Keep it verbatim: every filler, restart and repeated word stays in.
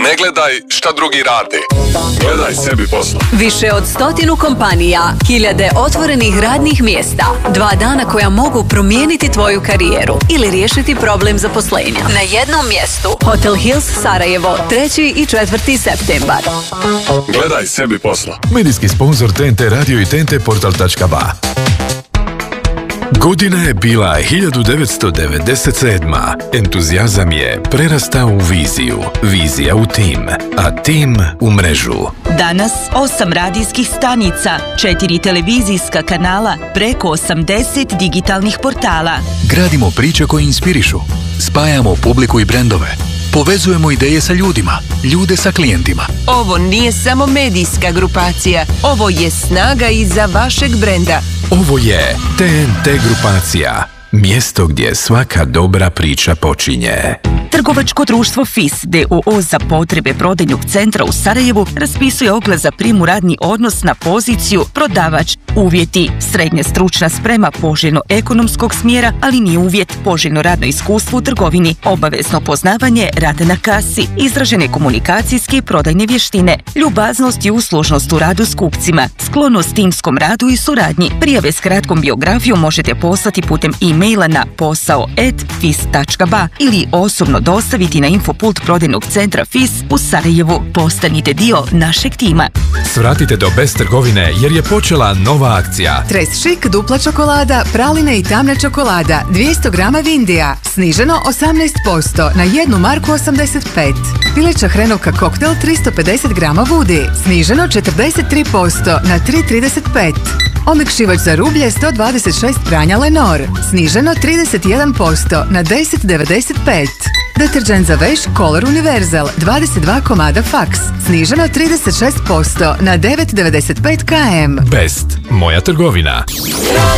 Ne gledaj šta drugi rade. Gledaj sebi posla. Više od stotinu kompanija, hiljade otvorenih radnih mjesta, dva dana koja mogu promijeniti tvoju karijeru ili riješiti problem zaposlenja. Na jednom mjestu. Hotel Hills Sarajevo, treći i četvrti septembar. Gledaj sebi posla. Medijski sponsor T N T Radio i T N T Portal točka ba. Godina je bila hiljadu devetsto devedeset sedma. Entuzijazam je prerastao u viziju, vizija u tim, a tim u mrežu. Danas osam radijskih stanica, četiri televizijska kanala, preko osamdeset digitalnih portala. Gradimo priče koje inspirišu, spajamo publiku i brendove, povezujemo ideje sa ljudima, ljude sa klijentima. Ovo nije samo medijska grupacija, ovo je snaga iza vašeg brenda. Ovo je T N T grupacija, mjesto gdje svaka dobra priča počinje. Trgovačko društvo F I S d o o za potrebe prodajnog centra u Sarajevu raspisuje oglas za prijam u radni odnos na poziciju prodavač. Uvjeti: srednja stručna sprema poželjno-ekonomskog smjera, ali nije uvjet poželjno radno iskustvo u trgovini, obavezno poznavanje rada na kasi, izražene komunikacijske i prodajne vještine, ljubaznost i uslužnost u radu s kupcima, sklonost timskom radu i suradnji. Prijave s kratkom biografijom možete poslati putem e-maila na posao at fis tačka ba ili osobno dostaviti na infopult prodajnog centra F I S u Sarajevu. Postanite dio našeg tima. Svratite do Best trgovine jer je počela nova akcija. Tres Chic dupla čokolada, praline i tamna čokolada, dvjesto grama Vindija, sniženo osamnaest posto na jednu marku osamdeset pet. Pileća hrenovka koktel tristo pedeset grama Vudi, sniženo četrdeset tri posto na tri trideset pet. Omekšivač za rublje sto dvadeset šest pranja Lenor, sniženo trideset jedan posto na deset devedeset pet. Deterđent za veš Color Universal, dvadeset dva komada Fax, sniženo trideset šest posto na devet devedeset pet km. Best, moja trgovina.